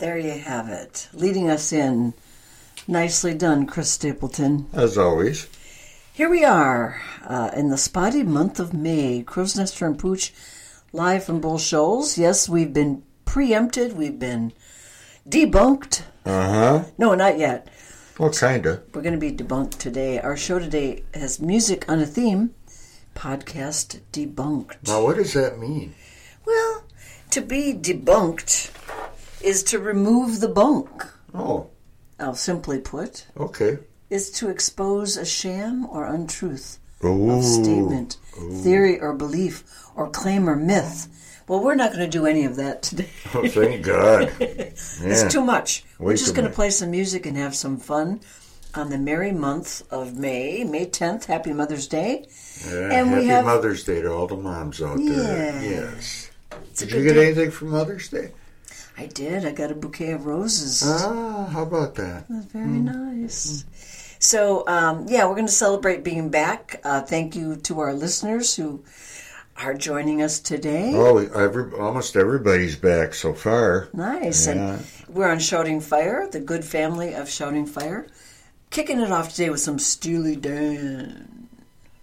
There you have it. Leading us in. Nicely done, Chris Stapleton. As always. Here we are in the spotty month of May. Crow's Nester and Pooch live from Bull Shoals. Yes, we've been preempted. We've been debunked. Uh-huh. No, not yet. Well, kind of. We're going to be debunked today. Our show today has music on a theme. Podcast debunked. Now, what does that mean? Well, to be debunked is to remove the bunk. Oh. Now, simply put, Okay. is to expose a sham or untruth Ooh. of statement, theory or belief, or claim or myth. Well, we're not going to do any of that today. Oh, thank God. It's too much. Way We're just too going to much. play some music and have some fun on the merry month of May, May 10th. Happy Mother's Day. Yeah, And we happy have- Mother's Day to all the moms out there. Yes. It's a Did you good get day. anything for Mother's Day? I did. I got a bouquet of roses. Ah, how about that? That's very nice. So, we're going to celebrate being back. Thank you to our listeners who are joining us today. Oh, almost everybody's back so far. Nice. Yeah. And we're on Shouting Fire, the good family of Shouting Fire. Kicking it off today with some Steely Dan.